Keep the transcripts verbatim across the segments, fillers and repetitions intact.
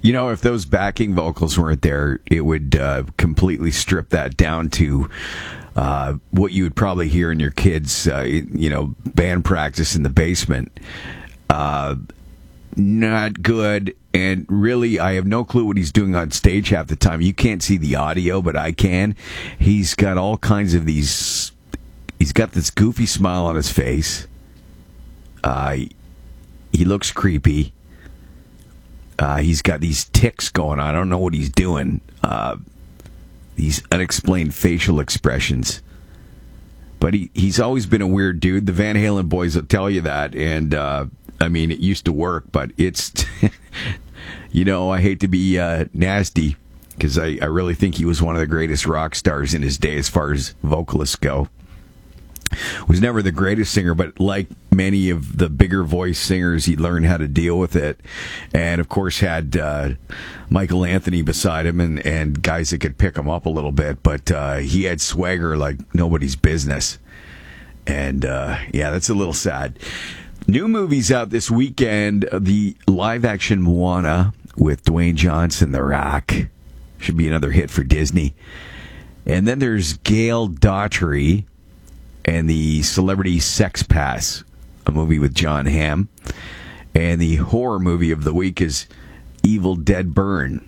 You know, if those backing vocals weren't there, it would uh, completely strip that down to uh, what you would probably hear in your kids, uh, you know, band practice in the basement. Uh, not good. And really, I have no clue what he's doing on stage half the time. You can't see the audio, but I can. He's got all kinds of these... He's got this goofy smile on his face. Uh, he looks creepy. Uh, he's got these tics going on. I don't know what he's doing. Uh, these unexplained facial expressions. But he, he's always been a weird dude. The Van Halen boys will tell you that. And, uh, I mean, it used to work, but it's... you know, I hate to be uh, nasty, because I, I really think he was one of the greatest rock stars in his day as far as vocalists go. Was never the greatest singer, but like many of the bigger voice singers, he learned how to deal with it. And, of course, had uh, Michael Anthony beside him and, and guys that could pick him up a little bit. But uh, he had swagger like nobody's business. And, uh, yeah, that's a little sad. New movies out this weekend. The live-action Moana with Dwayne Johnson, The Rock. Should be another hit for Disney. And then there's Gail Daughtry and the Celebrity Sex Pass, a movie with John Hamm. And the horror movie of the week is Evil Dead Burn.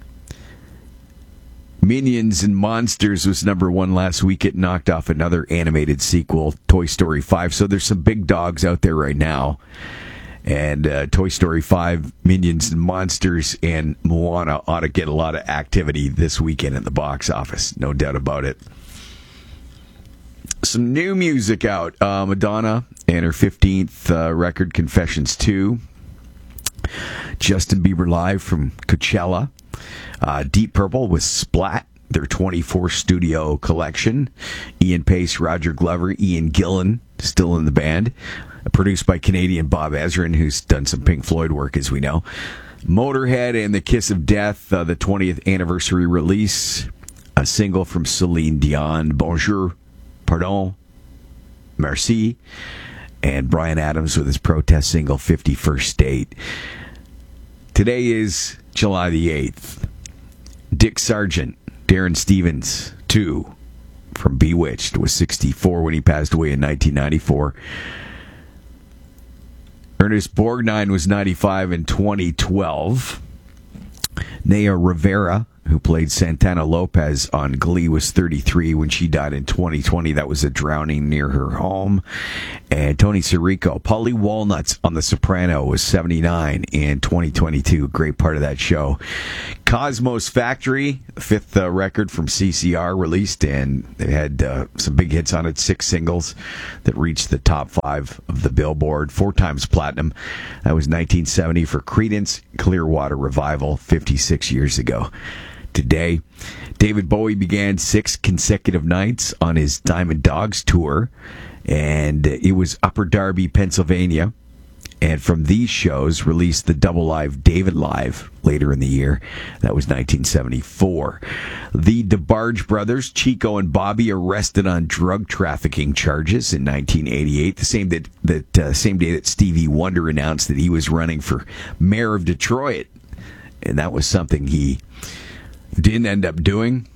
Minions and Monsters was number one last week. It knocked off another animated sequel, Toy Story five. So there's some big dogs out there right now. And uh, Toy Story five, Minions and Monsters, and Moana ought to get a lot of activity this weekend at the box office. No doubt about it. Some new music out. Uh, Madonna and her fifteenth uh, record, Confessions two. Justin Bieber live from Coachella. Uh, Deep Purple with Splat, their twenty-four studio collection. Ian Pace, Roger Glover, Ian Gillan, still in the band. Uh, produced by Canadian Bob Ezrin, who's done some Pink Floyd work, as we know. Motorhead and The Kiss of Death, uh, the twentieth anniversary release. A single from Celine Dion, Bonjour, Pardon, Merci. And Bryan Adams with his protest single, fifty-first Date. Today is July the eighth. Dick Sargent, Darren Stevens, two, from Bewitched, was sixty-four when he passed away in nineteen ninety-four. Ernest Borgnine was ninety-five in twenty twelve. Naya Rivera, who played Santana Lopez on Glee, was thirty-three when she died in twenty twenty. That was a drowning near her home. And Tony Sirico, Polly Walnuts on The Soprano, was seventy-nine in twenty twenty-two. Great part of that show. Cosmos Factory, fifth uh, record from C C R, released, and it had uh, some big hits on it. Six singles that reached the top five of the Billboard. Four times platinum. That was nineteen seventy for Creedence Clearwater Revival, fifty-six years ago. Today, David Bowie began six consecutive nights on his Diamond Dogs tour, and it was Upper Darby, Pennsylvania. And from these shows, released the double live David Live later in the year. That was nineteen seventy-four. The DeBarge brothers, Chico and Bobby, arrested on drug trafficking charges in nineteen eighty-eight. The same that that uh, same day that Stevie Wonder announced that he was running for mayor of Detroit, and that was something he didn't end up doing.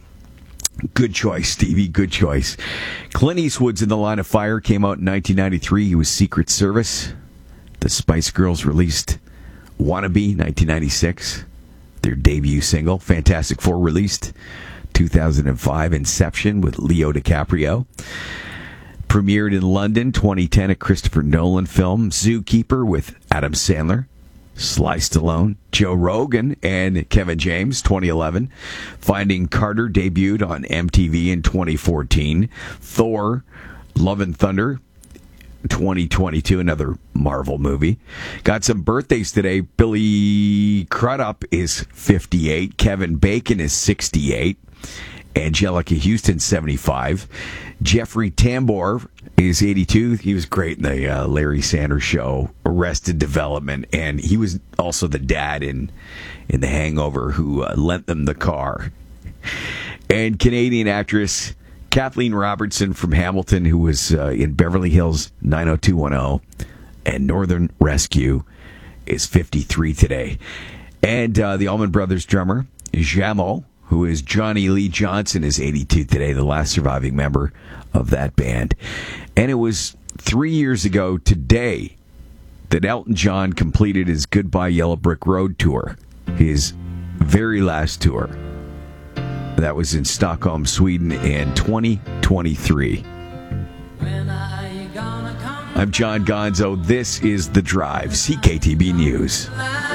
Good choice, Stevie. Good choice. Clint Eastwood's In the Line of Fire came out in nineteen ninety-three. He was Secret Service. The Spice Girls released Wannabe, nineteen ninety-six. Their debut single. Fantastic Four released two thousand five. Inception with Leo DiCaprio. Premiered in London, twenty ten, a Christopher Nolan film. Zookeeper with Adam Sandler. Sly Stallone, Joe Rogan, and Kevin James, twenty eleven. Finding Carter debuted on M T V in twenty fourteen. Thor, Love and Thunder, twenty twenty-two, another Marvel movie. Got some birthdays today. Billy Crudup is fifty-eight. Kevin Bacon is sixty-eight. Angelica Houston, seventy-five. Jeffrey Tambor is eighty-two. He was great in the uh, Larry Sanders Show, Arrested Development, and he was also the dad in in The Hangover who uh, lent them the car. And Canadian actress Kathleen Robertson from Hamilton, who was uh, in Beverly Hills nine oh two one oh and Northern Rescue, is fifty-three today. And uh, the Allman Brothers drummer, Jamo, who is Johnny Lee Johnson, is eighty-two today, the last surviving member of that band. And it was three years ago today that Elton John completed his Goodbye Yellow Brick Road tour, his very last tour. That was in Stockholm, Sweden in twenty twenty-three. I'm John Gonzo. This is The Drive, C K T B News.